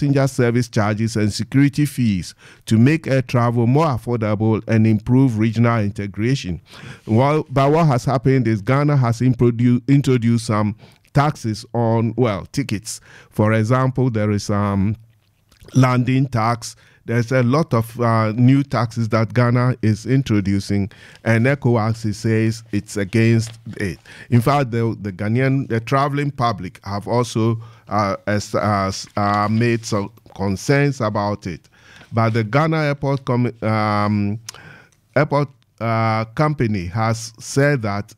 passenger service charges and security fees to make air travel more affordable and improve regional integration. But what has happened is Ghana has introduced some taxes on, tickets. For example, there is landing tax. There's a lot of new taxes that Ghana is introducing, and ECOWAS says it's against it. In fact, the traveling public have also made some concerns about it. But the Ghana Airport company has said that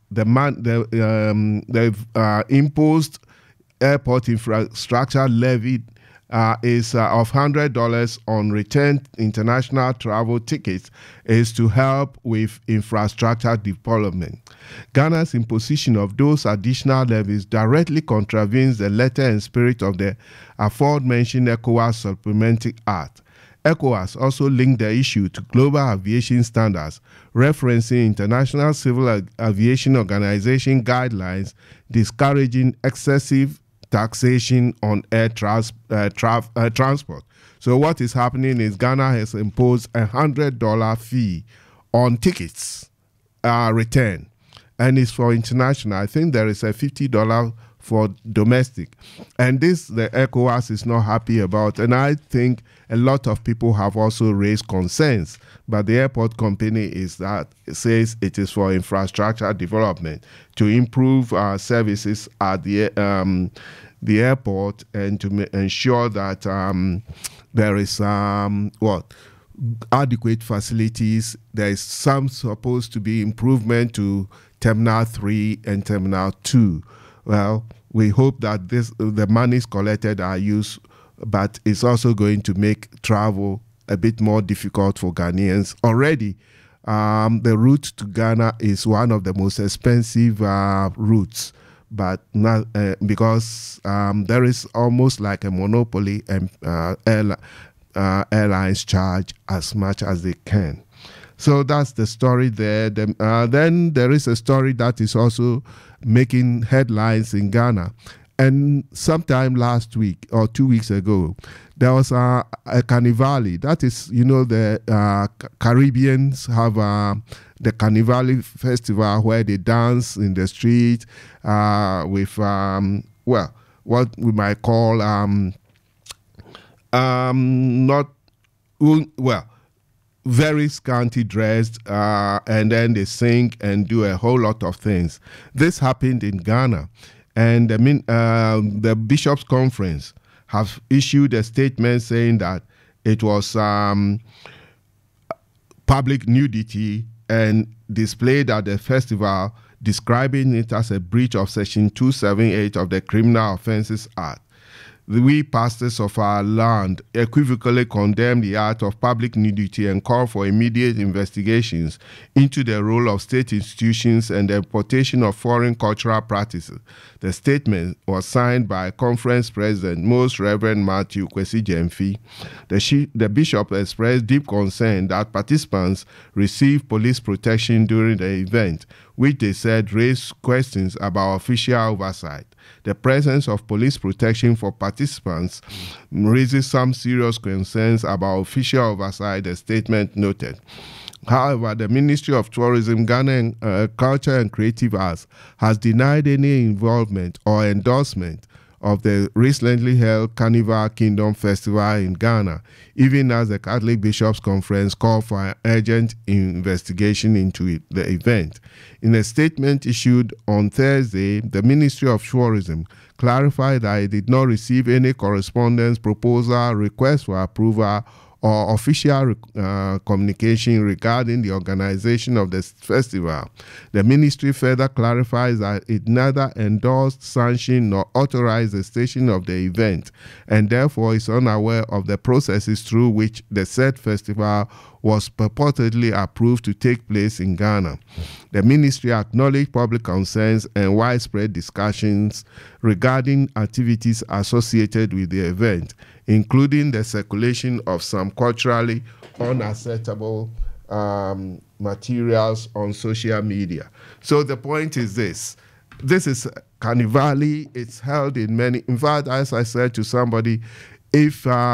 they've imposed airport infrastructure levy is of $100 on return international travel tickets is to help with infrastructure development. Ghana's imposition of those additional levies directly contravenes the letter and spirit of the aforementioned ECOWAS Supplementary Act. ECOWAS also linked the issue to global aviation standards, referencing International Civil Aviation Organization guidelines discouraging excessive taxation on air transport. So what is happening is Ghana has imposed $100 fee on tickets return, and it's for international. I think there is a $50 for domestic, and this the ECOWAS is not happy about, and I think a lot of people have also raised concerns. But the airport company says it is for infrastructure development to improve services at the airport and to ensure that there is adequate facilities. There is some supposed to be improvement to Terminal 3 and Terminal 2. Well, we hope that the monies collected are used, but it's also going to make travel a bit more difficult for Ghanaians. Already, the route to Ghana is one of the most expensive routes, but not because there is almost like a monopoly, and airlines charge as much as they can. So that's the story there. Then there is a story that is also making headlines in Ghana. And sometime last week or 2 weeks ago, there was a Carnivale. That is, the Caribbeans have the Carnivale festival where they dance in the street with, what we might call, very scanty dressed, and then they sing and do a whole lot of things. This happened in Ghana. And the Bishops' Conference have issued a statement saying that it was public nudity and displayed at the festival, describing it as a breach of Section 278 of the Criminal Offences Act. We pastors of our land equivocally condemn the act of public nudity and call for immediate investigations into the role of state institutions and the importation of foreign cultural practices. The statement was signed by Conference President Most Reverend Matthew Kwesi Gyamfi. The bishop expressed deep concern that participants receive police protection during the event, which they said raised questions about official oversight. The presence of police protection for participants raises some serious concerns about official oversight, the statement noted. However, the Ministry of Tourism, Ghana Culture and Creative Arts has denied any involvement or endorsement of the recently held Carnival Kingdom Festival in Ghana, even as the Catholic Bishops' Conference called for an urgent investigation into the event. In a statement issued on Thursday, the Ministry of Tourism clarified that it did not receive any correspondence, proposal, request for approval, or official communication regarding the organization of the festival. The ministry further clarifies that it neither endorsed, sanctioned, nor authorized the staging of the event, and therefore is unaware of the processes through which the said festival was purportedly approved to take place in Ghana. The ministry acknowledged public concerns and widespread discussions regarding activities associated with the event, including the circulation of some culturally unacceptable materials on social media. So the point is this. This is Carnivale. It's held in many. In fact, as I said to somebody, if